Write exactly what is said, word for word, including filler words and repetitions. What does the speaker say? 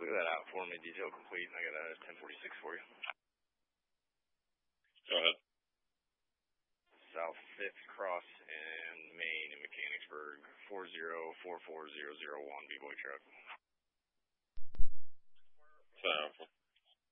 clear that out for me. Detail complete. I got a ten forty-six for you. Go ahead. South fifth Cross and Main in Mechanicsburg, four zero four four zero zero one, B-Boy truck. Sound.